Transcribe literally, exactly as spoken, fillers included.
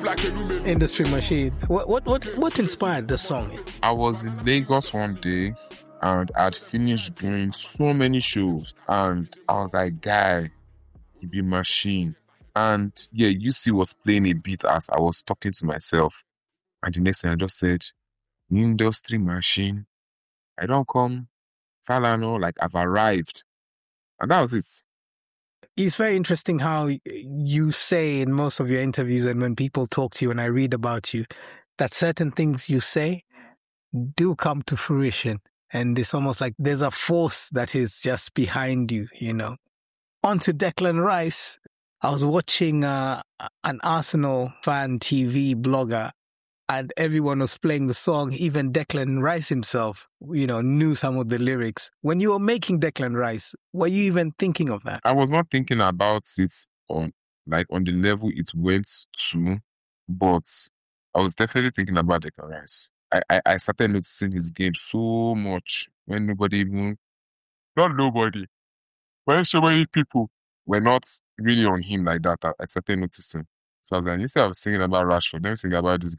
Industry Machine. What what what what inspired the song? I was in Lagos one day and I'd finished doing so many shows and I was like, guy, you be machine. And yeah, U C was playing a beat as I was talking to myself. And the next thing I just said, Industry Machine. I don't come, Falano, like I've arrived. And that was it. It's very interesting how you say in most of your interviews and when people talk to you and I read about you, that certain things you say do come to fruition. And it's almost like there's a force that is just behind you, you know. On to Declan Rice. I was watching uh, an Arsenal fan T V blogger and everyone was playing the song. Even Declan Rice himself, you know, knew some of the lyrics. When you were making Declan Rice, were you even thinking of that? I was not thinking about it on like on the level it went to, but I was definitely thinking about Declan Rice. I, I, I started noticing his game so much when nobody even, not nobody, when so many people were not really on him like that. I, I started noticing. So I was like, instead of singing about Rashford, let me sing about this